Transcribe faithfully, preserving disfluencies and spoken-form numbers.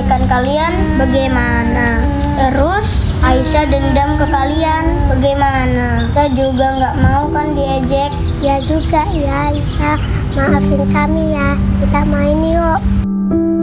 kebaikan kalian bagaimana? Terus Aisyah dendam ke kalian bagaimana? Kita juga nggak mau kan diejek. Ya juga ya Aisyah, maafin kami ya, kita main yuk.